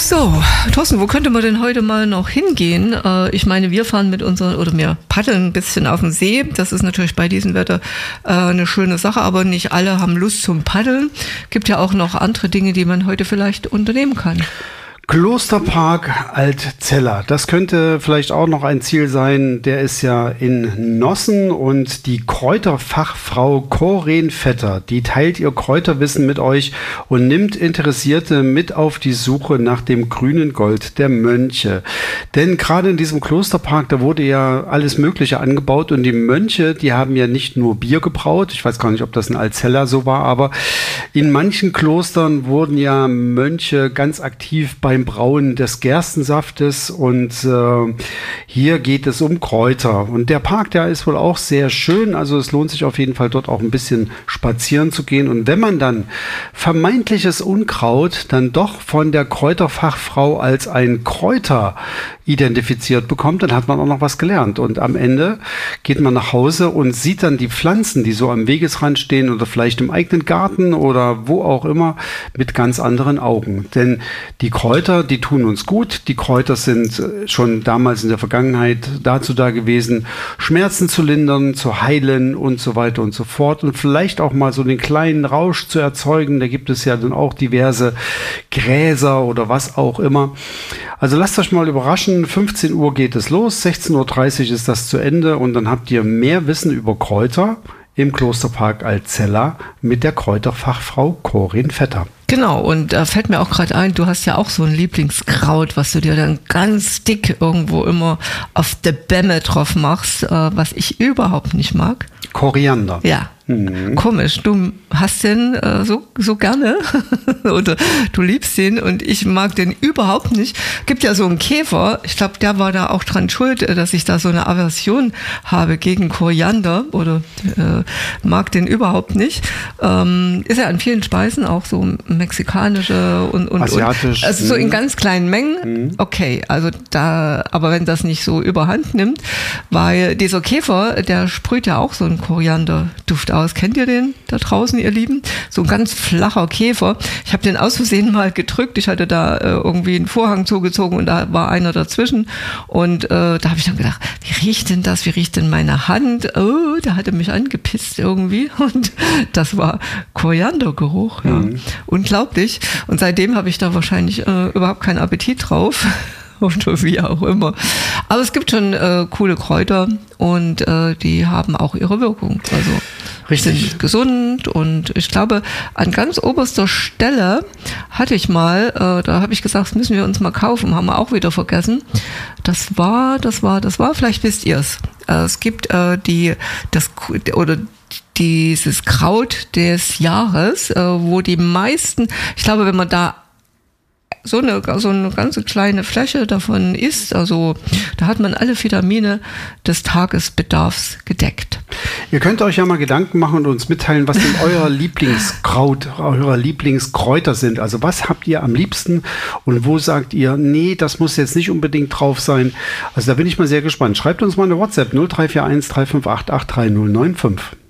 So, Thorsten, wo könnte man denn heute mal noch hingehen? Ich meine, wir fahren mit wir paddeln ein bisschen auf dem See. Das ist natürlich bei diesem Wetter eine schöne Sache, aber nicht alle haben Lust zum Paddeln. Gibt ja auch noch andere Dinge, die man heute vielleicht unternehmen kann. Klosterpark Altzella, das könnte vielleicht auch noch ein Ziel sein. Der ist ja in Nossen und die Kräuterfachfrau Corinne Vetter, die teilt ihr Kräuterwissen mit euch und nimmt Interessierte mit auf die Suche nach dem grünen Gold der Mönche. Denn gerade in diesem Klosterpark, da wurde ja alles Mögliche angebaut und die Mönche, die haben ja nicht nur Bier gebraut, ich weiß gar nicht, ob das in Altzella so war, aber in manchen Klostern wurden ja Mönche ganz aktiv beim Brauen des Gerstensaftes und hier geht es um Kräuter. Und der Park, der ist wohl auch sehr schön, also es lohnt sich auf jeden Fall dort auch ein bisschen spazieren zu gehen. Und wenn man dann vermeintliches Unkraut dann doch von der Kräuterfachfrau als ein Kräuter identifiziert bekommt, dann hat man auch noch was gelernt. Und am Ende geht man nach Hause und sieht dann die Pflanzen, die so am Wegesrand stehen oder vielleicht im eigenen Garten oder wo auch immer, mit ganz anderen Augen. Denn die Kräuter, die tun uns gut. Die Kräuter sind schon damals in der Vergangenheit dazu da gewesen, Schmerzen zu lindern, zu heilen und so weiter und so fort. Und vielleicht auch mal so den kleinen Rausch zu erzeugen. Da gibt es ja dann auch diverse Gräser oder was auch immer. Also lasst euch mal überraschen. 15 Uhr geht es los, 16:30 Uhr ist das zu Ende und dann habt ihr mehr Wissen über Kräuter im Klosterpark Altzella mit der Kräuterfachfrau Corinne Vetter. Genau, und da fällt mir auch gerade ein, du hast ja auch so ein Lieblingskraut, was du dir dann ganz dick irgendwo immer auf der Bämme drauf machst, was ich überhaupt nicht mag. Koriander. Ja. Komisch, du hast den so gerne oder du liebst den und ich mag den überhaupt nicht. Gibt ja so einen Käfer, ich glaube, der war da auch dran schuld, dass ich da so eine Aversion habe gegen Koriander oder mag den überhaupt nicht. Ist ja an vielen Speisen auch so mexikanische und asiatisch. Also so in ganz kleinen Mengen. Okay, also aber wenn das nicht so überhand nimmt, weil dieser Käfer, der sprüht ja auch so einen Korianderduft aus. Kennt ihr den da draußen, ihr Lieben? So ein ganz flacher Käfer. Ich habe den aus Versehen mal gedrückt. Ich hatte da irgendwie einen Vorhang zugezogen und da war einer dazwischen. Und da habe ich dann gedacht, wie riecht denn das? Wie riecht denn meine Hand? Oh, der hatte mich angepisst irgendwie. Und das war Koriandergeruch. Ja. Unglaublich. Und seitdem habe ich da wahrscheinlich überhaupt keinen Appetit drauf. Oder wie auch immer. Aber es gibt schon coole Kräuter und die haben auch ihre Wirkung. Also richtig sind gesund und ich glaube, an ganz oberster Stelle hatte ich mal, da habe ich gesagt, das müssen wir uns mal kaufen, haben wir auch wieder vergessen. Das war, vielleicht wisst ihr es. Es gibt dieses Kraut des Jahres, wo die meisten, ich glaube, wenn man da so eine ganze kleine Fläche davon isst, also da hat man alle Vitamine des Tagesbedarfs gedeckt. Ihr könnt euch ja mal Gedanken machen und uns mitteilen, was denn euer Lieblingskraut, eure Lieblingskräuter sind. Also was habt ihr am liebsten und wo sagt ihr, nee, das muss jetzt nicht unbedingt drauf sein. Also da bin ich mal sehr gespannt. Schreibt uns mal eine WhatsApp 0341 358 83095.